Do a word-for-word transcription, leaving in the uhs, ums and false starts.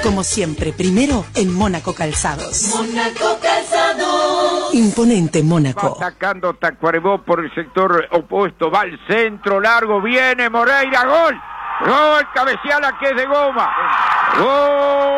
Como siempre, primero en Mónaco Calzados. Mónaco Calzados. Imponente Mónaco. Va atacando Tacuarembó por el sector opuesto. Va al centro, largo, viene Moreira, gol. Gol, cabeceala que es de goma. Gol.